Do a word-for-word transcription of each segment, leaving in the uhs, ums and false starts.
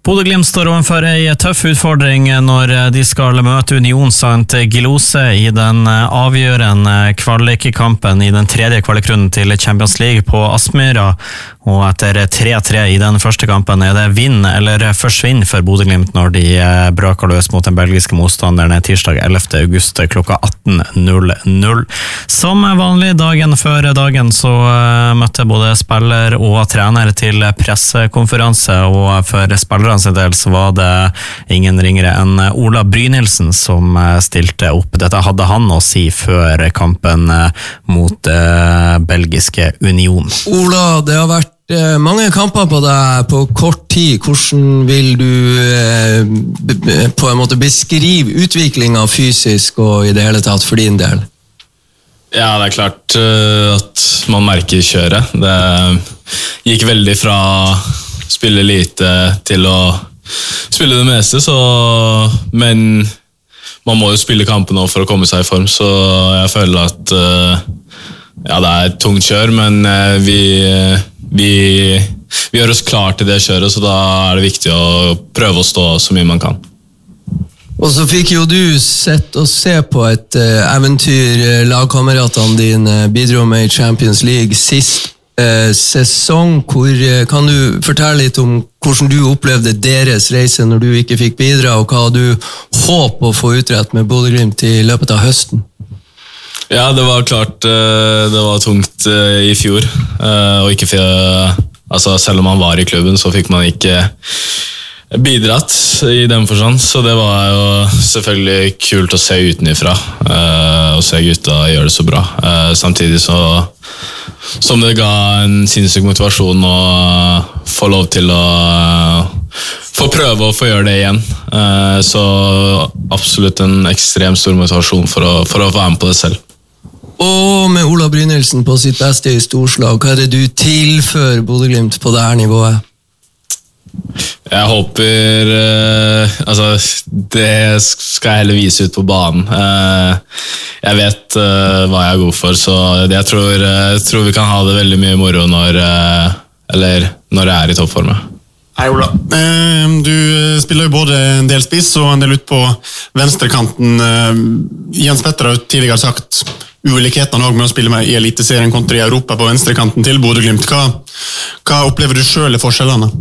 Bodø-Glimt står overfor en tøff utfordring når de skal møte Union Saint Gilloise i den avgjørende kvalikkampen i den tredje kvalikrunden til Champions League på Aspmyra. Og etter tre tre i den første kampen er det vinn eller forsvinn for Bodø-Glimt når de braker løs mot den belgiske motstanderen tirsdag ellevte august klokka atten null null. Som vanlig dagen før dagen så møtte både spiller og trener til pressekonferanse, og for spillerne sin del så var det ingen ringere enn Ola Brynildsen som stilte opp. Dette hadde han å si før kampen mot eh, belgiske Union. Ola, det har vært mange kamper på deg på kort tid. Hvordan vil du eh, på en måte beskrive utviklingen fysisk og i det hele tatt for din del? Ja, det er klart uh, at man merker kjøret. Det gikk veldig fra spille lite til å spille det meste, så, men man må jo spille kampen nå for å komme seg i form, så jeg føler at uh, ja, det er et tungt kjør, men uh, vi, vi, vi gjør oss klar til det kjøret, så da er det viktig å prøve å stå så mye man kan. Og så fikk jo du sett og se på et uh, eventyr lagkameratene dine bidro med i Champions League sist uh, sesong. Hvor, uh, kan du fortelle litt om hvordan du opplevde deres reise når du ikke fikk bidra, og hva du håper å få utrett med Bodø-Glimt i løpet av høsten? Ja, det var klart uh, det var tungt uh, i fjor, uh, og ikke for, altså, selv om man var i klubben så fikk man ikke bidratt i den forstand, så det var jo selvfølgelig kult å se utenifra uh, og se gutta gjøre det så bra. Uh, samtidig så som det ga en sinnssyk motivasjon å uh, få lov til å uh, få prøve å få gjøre det igjen. Uh, så absolutt en ekstremt stor motivasjon for å, for å få være med på det selv. Og med Ola Brynildsen på sitt beste i storslag, hva er det du tilfører Bodø-Glimt på det her nivået? Jeg håper uh, altså, det skal jeg heller vise ut på banen. Uh, jeg vet uh, hva jeg er god for, så jeg tror, uh, jeg tror vi kan ha det veldig mye moro når, uh, eller, når jeg er i toppform. Hei Ola, uh, du spiller jo både en del spiss og en del ut på venstrekanten. Uh, Jens Petter har jo tidligere sagt ulikhetene også med å spille med i Eliteserien kontra i Europa på venstrekanten til Bodø-Glimt. Hva, hva opplever du selv i forskjellene?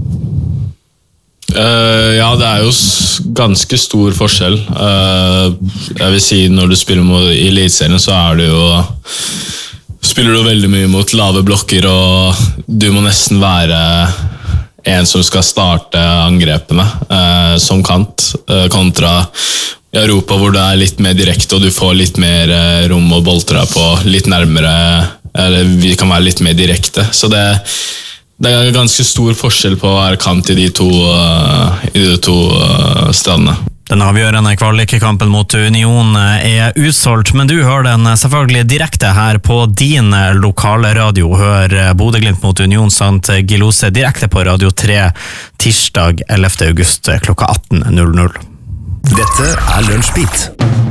Uh, ja, det er jo ganske stor forskjell. Uh, jeg vil si når du spiller mot, i Eliteserien så er du jo spiller du veldig mye mot lave blokker, og du må nesten være en som skal starte angrepene uh, som kant, uh, kontra i Europa hvor det er litt mer direkte og du får litt mer uh, rom og bolter deg på litt nærmere, eller vi kan være litt mer direkte, så det Det er ganske stor forskjell på å være kant i de to, uh, i de to uh, stedene. Den avgjørende kvalikkampen mot Union er utsolgt, men du hører den selvfølgelig direkte her på din lokale radio. Hør Bodø-Glimt mot Union Saint Gilloise direkte på Radio tre tirsdag ellevte august klokka atten null null. Dette er Lunsjbeat.